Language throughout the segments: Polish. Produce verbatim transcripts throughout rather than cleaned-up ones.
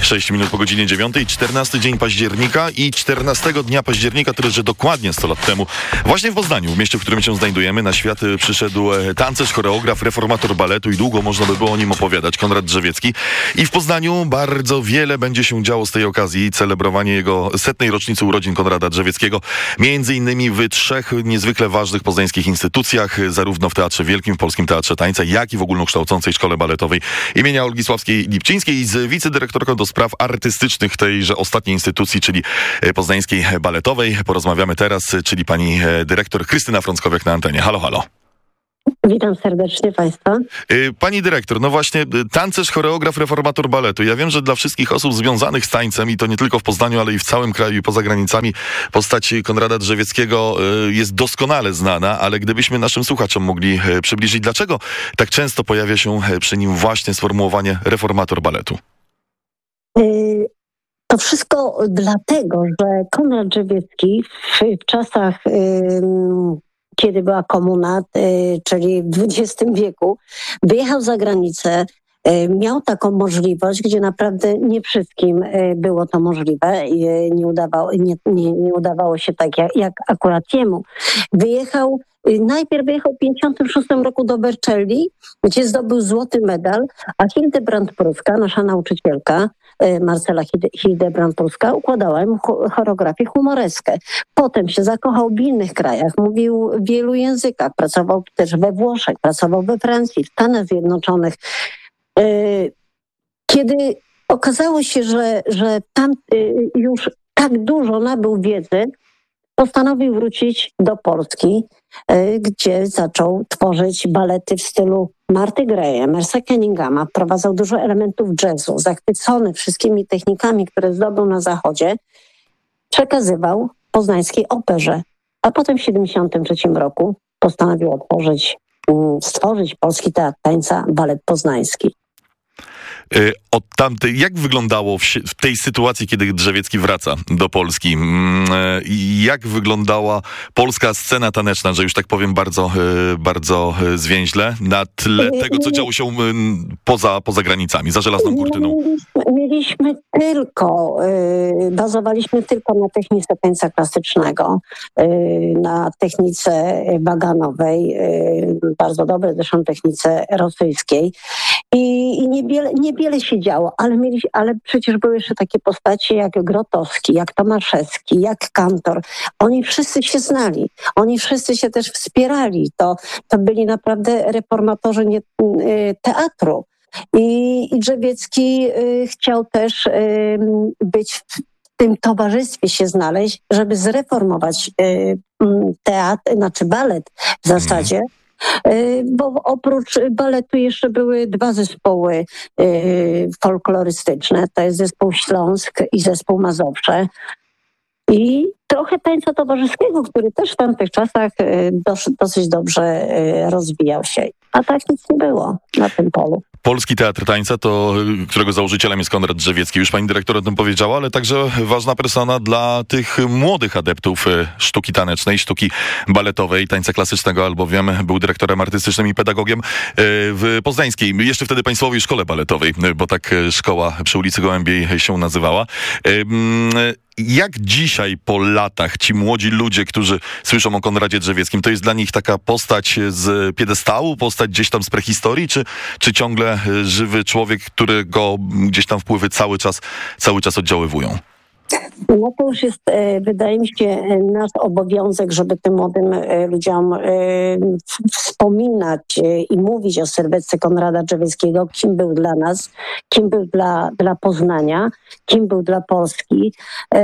sześć minut po godzinie dziewiątej, czternasty dzień października i czternastego dnia października, tyle że dokładnie sto lat temu, właśnie w Poznaniu, w mieście, w którym się znajdujemy, na świat przyszedł tancerz, choreograf, reformator baletu i długo można by było o nim opowiadać, Konrad Drzewiecki. I w Poznaniu bardzo wiele będzie się działo z tej okazji, celebrowanie jego setnej rocznicy urodzin Konrada Drzewieckiego, między innymi w trzech niezwykle ważnych poznańskich instytucjach, zarówno w Teatrze Wielkim, w Polskim Teatrze Tańca, jak i w ogólnokształcącej Szkole Baletowej imienia Olgi Sławskiej-Lipczyńskiej i z wicedyrektorką do spraw artystycznych tejże ostatniej instytucji, czyli Poznańskiej Baletowej. Porozmawiamy teraz, czyli pani dyrektor Krystyna Frąckowiak na antenie. Halo, halo. Witam serdecznie Państwa. Pani dyrektor, no właśnie, tancerz, choreograf, reformator baletu. Ja wiem, że dla wszystkich osób związanych z tańcem, i to nie tylko w Poznaniu, ale i w całym kraju i poza granicami, postać Konrada Drzewieckiego jest doskonale znana, ale gdybyśmy naszym słuchaczom mogli przybliżyć, dlaczego tak często pojawia się przy nim właśnie sformułowanie reformator baletu? To wszystko dlatego, że Konrad Drzewiecki w, w czasach... Yy, kiedy była komuna, czyli w dwudziestym wieku, wyjechał za granicę, miał taką możliwość, gdzie naprawdę nie wszystkim było to możliwe. Nie udawało, nie, nie, nie udawało się tak jak, jak akurat jemu. Wyjechał, najpierw wyjechał w pięćdziesiątym szóstym roku do Vercelli, gdzie zdobył złoty medal, a Hildebrand-Pruska, nasza nauczycielka, Marcela Hildebrand-Pruska, układała mu choreografię humoreskę. Potem się zakochał w innych krajach, mówił w wielu językach, pracował też we Włoszech, pracował we Francji, w Stanach Zjednoczonych. Kiedy okazało się, że, że tam już tak dużo nabył wiedzy, postanowił wrócić do Polski, gdzie zaczął tworzyć balety w stylu Marty Greya, Mersa Cunninghama, wprowadzał dużo elementów jazzu, zachwycony wszystkimi technikami, które zdobył na Zachodzie, przekazywał poznańskiej operze. A potem w siedemdziesiątym trzecim roku postanowił otworzyć, stworzyć Polski Teatr Tańca, Balet Poznański. Od tamtej, jak wyglądało w, w tej sytuacji, kiedy Drzewiecki wraca do Polski? Jak wyglądała polska scena taneczna, że już tak powiem bardzo, bardzo zwięźle, na tle tego, co działo się poza, poza granicami, za żelazną kurtyną? Mieliśmy, mieliśmy tylko, bazowaliśmy tylko na technice tańca klasycznego, na technice baganowej, bardzo dobrej zresztą technice rosyjskiej. I, i niewiele, niewiele się działo, ale, mieli, ale przecież były jeszcze takie postacie jak Grotowski, jak Tomaszewski, jak Kantor. Oni wszyscy się znali, oni wszyscy się też wspierali. To, to byli naprawdę reformatorzy nie, teatru. I, i Drzewiecki y, chciał też y, być w tym towarzystwie, się znaleźć, żeby zreformować y, teatr, znaczy balet w zasadzie. Mm. Bo oprócz baletu jeszcze były dwa zespoły folklorystyczne. To jest zespół Śląsk i zespół Mazowsze. I trochę tańca towarzyskiego, który też w tamtych czasach dosyć dobrze rozwijał się. A tak nic nie było na tym polu. Polski Teatr Tańca, to, którego założycielem jest Konrad Drzewiecki. Już pani dyrektor o tym powiedziała, ale także ważna persona dla tych młodych adeptów sztuki tanecznej, sztuki baletowej, tańca klasycznego, albowiem był dyrektorem artystycznym i pedagogiem w poznańskiej, jeszcze wtedy Państwowej Szkole Baletowej, bo tak szkoła przy ulicy Gołębiej się nazywała. Jak dzisiaj po latach ci młodzi ludzie, którzy słyszą o Konradzie Drzewieckim, to jest dla nich taka postać z piedestału, postać gdzieś tam z prehistorii, czy, czy ciągle żywy człowiek, którego gdzieś tam wpływy cały czas, cały czas oddziaływują? No to już jest, wydaje mi się, nasz obowiązek, żeby tym młodym ludziom wspominać i mówić o sylwetce Konrada Drzewieckiego, kim był dla nas, kim był dla, dla Poznania, kim był dla Polski.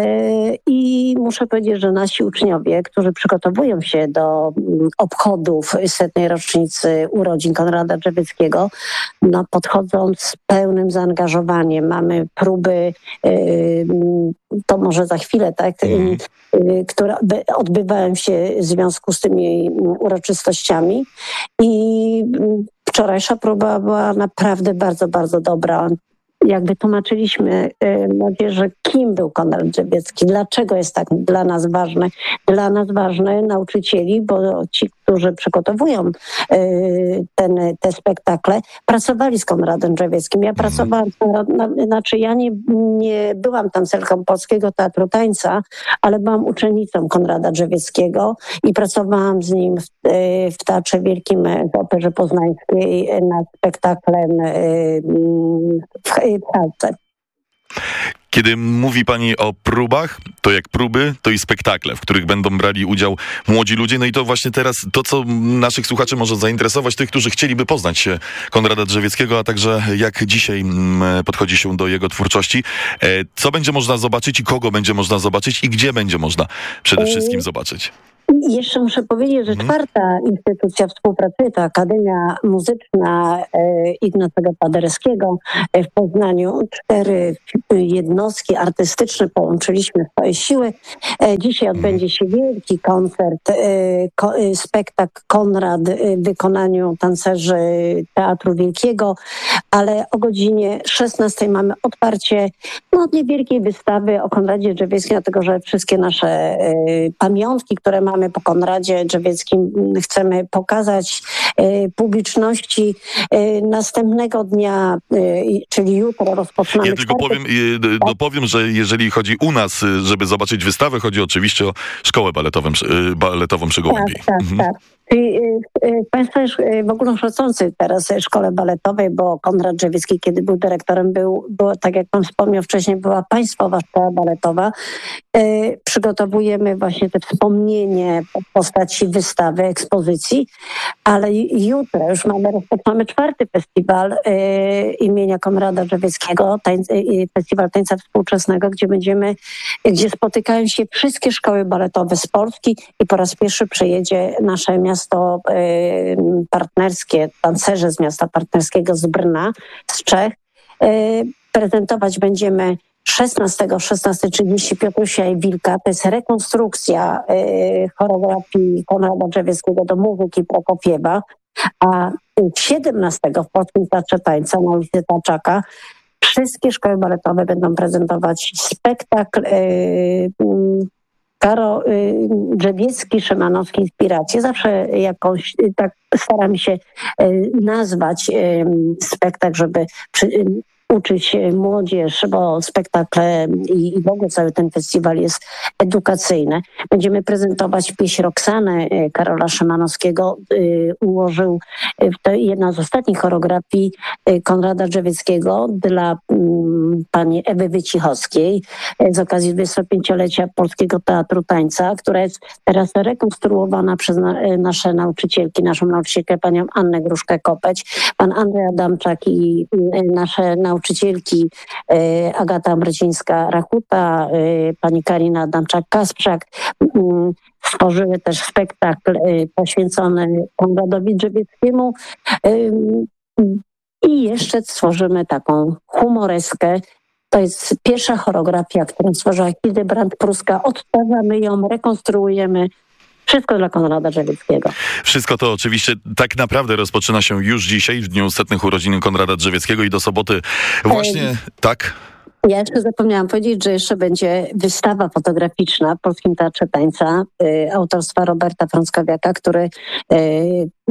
I muszę powiedzieć, że nasi uczniowie, którzy przygotowują się do obchodów setnej rocznicy urodzin Konrada Drzewieckiego, no podchodzą z pełnym zaangażowaniem. Mamy próby, to może za chwilę, tak, mm. które odbywają się w związku z tymi uroczystościami. I wczorajsza próba była naprawdę bardzo, bardzo dobra. Jakby tłumaczyliśmy młodzieży, kim był Konrad Drzewiecki, dlaczego jest tak dla nas ważny. Dla nas ważny nauczycieli, bo ci którzy przygotowują ten, te spektakle, pracowali z Konradem Drzewieckim. Ja pracowałam, znaczy ja nie, nie byłam tancerką Polskiego Teatru Tańca, ale byłam uczennicą Konrada Drzewieckiego i pracowałam z nim w, w Teatrze Wielkim w Operze Poznańskiej nad spektaklem w, w Halce. Kiedy mówi pani o próbach, to jak próby, to i spektakle, w których będą brali udział młodzi ludzie. No i to właśnie teraz to, co naszych słuchaczy może zainteresować, tych, którzy chcieliby poznać się Konrada Drzewieckiego, a także jak dzisiaj podchodzi się do jego twórczości. Co będzie można zobaczyć i kogo będzie można zobaczyć i gdzie będzie można przede wszystkim zobaczyć? Jeszcze muszę powiedzieć, że czwarta instytucja współpracy to Akademia Muzyczna Ignacego Paderewskiego w Poznaniu. Cztery jednostki artystyczne połączyliśmy swoje siły. Dzisiaj odbędzie się wielki koncert, spektakl Konrad w wykonaniu tancerzy Teatru Wielkiego, ale o godzinie szesnastej mamy otwarcie no, niewielkiej wystawy o Konradzie Drzewieckim, dlatego że wszystkie nasze pamiątki, które mamy po Konradzie Drzewieckim, chcemy pokazać y, publiczności y, następnego dnia, y, czyli jutro rozpoczynamy. Ja tylko powiem, y, dopowiem, że jeżeli chodzi u nas, żeby zobaczyć wystawę, chodzi oczywiście o szkołę baletową, y, baletową przy Gołębiej. Tak, tak, mhm. tak. Czyli y, y, Państwo już y, w ogóle szacący teraz szkole baletowej, bo Konrad Drzewiecki, kiedy był dyrektorem, był, było, tak jak Pan wspomniał wcześniej, była państwowa szkoła baletowa. Y, przygotowujemy właśnie te wspomnienie w postaci wystawy, ekspozycji, ale jutro już mamy, rozpoczynamy czwarty festiwal y, imienia Konrada Drzewieckiego, tań, y, festiwal tańca współczesnego, gdzie będziemy, gdzie spotykają się wszystkie szkoły baletowe z Polski i po raz pierwszy przyjedzie nasze miasto Miasto y, partnerskie, tancerze z miasta partnerskiego z Brna, z Czech. Y, prezentować będziemy szesnastego o szesnastej trzydzieści Piotrusia i Wilka. To jest rekonstrukcja y, choreografii Konrada Drzewieckiego do muzyki Prokofiewa. A siedemnastego w Polskim Teatrze Tańca na ulicy Taczaka wszystkie szkoły baletowe będą prezentować spektakl y, y, Karo y, Drzewiecki, Szymanowski, inspiracje. Zawsze jakąś, y, tak staramy się y, nazwać y, spektakl, żeby przy, y, uczyć młodzież, bo spektakle i, i w ogóle cały ten festiwal jest edukacyjny. Będziemy prezentować pieśń Roxany y, Karola Szymanowskiego. Y, ułożył y, to jedna z ostatnich choreografii y, Konrada Drzewieckiego dla y, pani Ewy Wycichowskiej y, z okazji dwudziestopięciolecia Polskiego Teatru Tańca, która jest teraz rekonstruowana przez na, y, nasze nauczycielki, naszą nauczycielkę panią Annę Gruszkę-Kopeć, pan Andrzej Adamczak i y, nasze nauczycielki nauczycielki y, Agata Mrozińska-Rachuta, y, pani Karina Adamczak-Kasprzak y, stworzyły też spektakl y, poświęcony Konradowi Drzewieckiemu y, i jeszcze stworzymy taką humoreskę. To jest pierwsza choreografia, którą stworzyła Hildebrand Pruska. Odtwarzamy ją, rekonstruujemy. Wszystko dla Konrada Drzewieckiego. Wszystko to oczywiście tak naprawdę rozpoczyna się już dzisiaj, w dniu setnych urodzin Konrada Drzewieckiego i do soboty właśnie, Ej. tak? Ja jeszcze zapomniałam powiedzieć, że jeszcze będzie wystawa fotograficzna w Polskim Teatrze Tańca y, autorstwa Roberta Frąckowiaka, który y, y,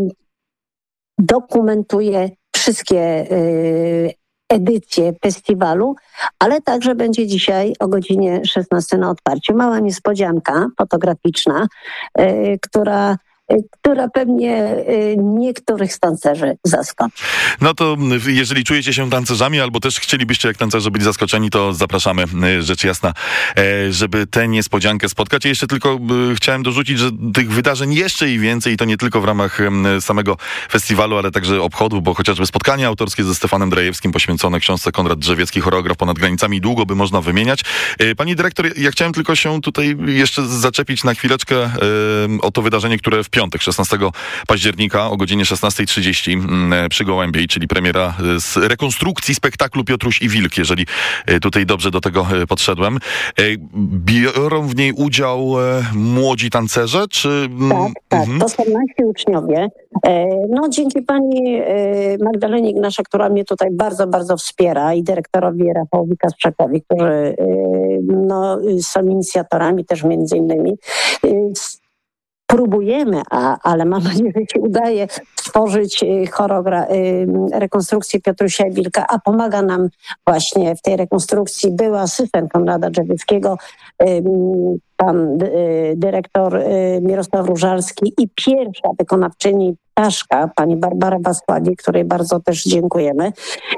dokumentuje wszystkie y, edycję festiwalu, ale także będzie dzisiaj o godzinie szesnastej na otwarciu mała niespodzianka fotograficzna, y, która która pewnie y, niektórych tancerzy zaskoczy. No to jeżeli czujecie się tancerzami, albo też chcielibyście jak tancerze być zaskoczeni, to zapraszamy, rzecz jasna, e, żeby tę niespodziankę spotkać. Ja jeszcze tylko e, chciałem dorzucić, że tych wydarzeń jeszcze i więcej, i to nie tylko w ramach e, samego festiwalu, ale także obchodów, bo chociażby spotkanie autorskie ze Stefanem Drajewskim poświęcone książce Konrad Drzewiecki, choreograf ponad granicami, długo by można wymieniać. E, pani dyrektor, ja chciałem tylko się tutaj jeszcze zaczepić na chwileczkę e, o to wydarzenie, które w piątek, szesnastego października o godzinie szesnastej trzydzieści przy Gołębiej, czyli premiera z rekonstrukcji spektaklu Piotruś i Wilk, jeżeli tutaj dobrze do tego podszedłem. Biorą w niej udział młodzi tancerze, czy... Tak, tak, mhm. to są nasi uczniowie. No dzięki pani Magdalenie Ignaszek, która mnie tutaj bardzo, bardzo wspiera, i dyrektorowi Rafałowi Kasprzakowi, którzy no, są inicjatorami też między innymi. próbujemy, a, ale mam nadzieję, że się udaje stworzyć choreogra- rekonstrukcję Piotrusia i Wilka, a pomaga nam właśnie w tej rekonstrukcji były asystent Konrada Drzewieckiego, pan dyrektor Mirosław Różalski i pierwsza wykonawczyni Ptaszka, pani Barbara Wasławi, której bardzo też dziękujemy.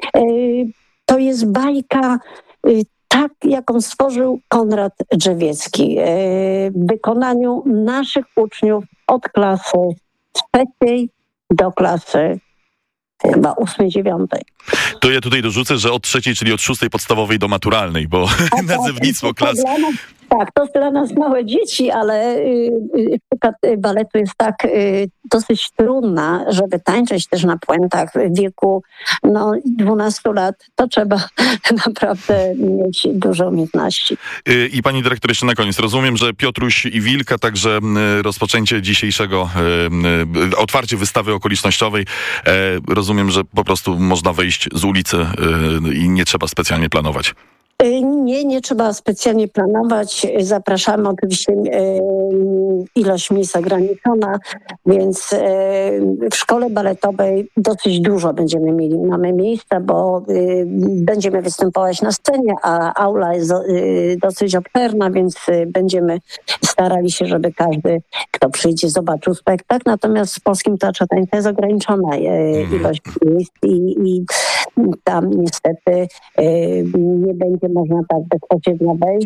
To jest bajka tak, jaką stworzył Konrad Drzewiecki w wykonaniu naszych uczniów od klasy trzeciej do klasy chyba ósmej, dziewiątej. To ja tutaj dorzucę, że od trzeciej, czyli od szóstej podstawowej do maturalnej, bo a nazewnictwo tak, klas... Tak, to dla nas małe dzieci, ale sztuka baletu jest tak y, dosyć trudna, żeby tańczyć też na puentach w wieku no, dwunastu lat. To trzeba naprawdę mieć dużo umiejętności. I pani dyrektor, jeszcze na koniec. Rozumiem, że Piotruś i Wilk, a także rozpoczęcie dzisiejszego, otwarcie wystawy okolicznościowej. Rozumiem, że po prostu można wejść z ulicy i nie trzeba specjalnie planować. Nie, nie trzeba specjalnie planować. Zapraszamy, oczywiście ilość miejsc ograniczona, więc w szkole baletowej dosyć dużo będziemy mieli. Mamy miejsca, bo będziemy występować na scenie, a aula jest dosyć obszerna, więc będziemy starali się, żeby każdy, kto przyjdzie, zobaczył spektakl. Natomiast w Polskim Teatrze Tańca jest ograniczona ilość miejsc i, i tam niestety nie będzie można tak bezpośrednio wejść.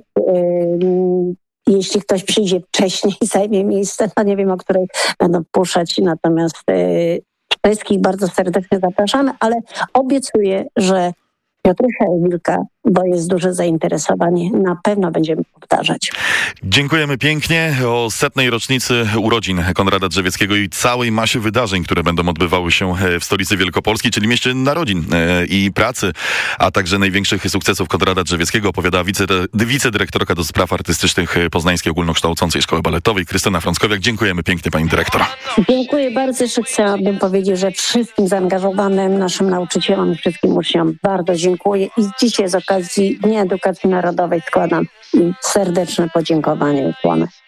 Jeśli ktoś przyjdzie wcześniej i zajmie miejsce, to nie wiem, o której będą puszczać. Natomiast wszystkich bardzo serdecznie zapraszamy, ale obiecuję, że Piotrusia i Wilka, bo jest duże zainteresowanie, na pewno będziemy powtarzać. Dziękujemy pięknie. O setnej rocznicy urodzin Konrada Drzewieckiego i całej masie wydarzeń, które będą odbywały się w stolicy Wielkopolskiej, czyli mieście narodzin i pracy, a także największych sukcesów Konrada Drzewieckiego opowiada wice, wicedyrektorka do spraw artystycznych Poznańskiej Ogólnokształcącej Szkoły Baletowej Krystyna Frąckowiak. Dziękujemy pięknie, pani dyrektor. Dziękuję bardzo. Jeszcze chciałabym powiedzieć, że wszystkim zaangażowanym naszym nauczycielom i wszystkim uczniom bardzo dziękuję i dzisiaj z okazji Dnia Edukacji Narodowej składam im serdeczne podziękowanie i ukłony.